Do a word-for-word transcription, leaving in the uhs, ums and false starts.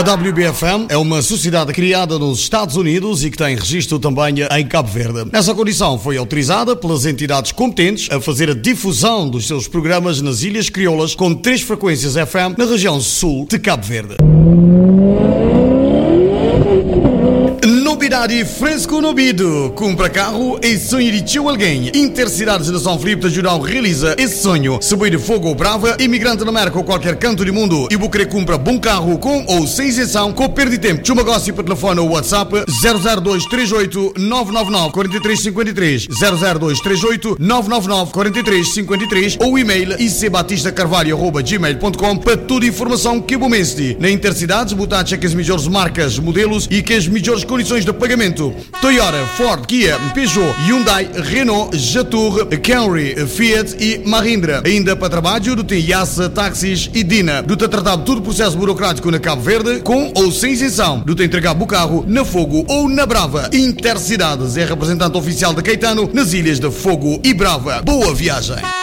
A W B F M é uma sociedade criada nos Estados Unidos e que tem registro também em Cabo Verde. Nessa condição foi autorizada pelas entidades competentes a fazer a difusão dos seus programas nas Ilhas Crioulas com três frequências F M na região sul de Cabo Verde. Novidade fresco no ouvido. Compra carro e sonho de tio alguém. Intercidades de São Filipe de Jurão realiza esse sonho. Subir de Fogo ou Brava, imigrante na América ou qualquer canto do mundo e bucre compra bom carro com ou sem isenção, com perda de tempo. Chuma negócio para telefone ou WhatsApp zero zero dois três oito nove nove nove quatro três cinco três zero zero dois três oito nove nove nove quatro três cinco três ou e-mail icbatistacarvalho arroba gmail ponto com para toda a informação que bomeste. Na Intercidades, botar que as melhores marcas, modelos e que as melhores condições de pagamento. Toyota, Ford, Kia, Peugeot, Hyundai, Renault, Jatour, Camry, Fiat e Mahindra. Ainda para trabalho do tem Yassa, táxis e Dina. Do tem tratado todo o processo burocrático na Cabo Verde, com ou sem isenção. Do tem entregar o carro na Fogo ou na Brava. Intercidades é representante oficial de Caetano nas ilhas de Fogo e Brava. Boa viagem!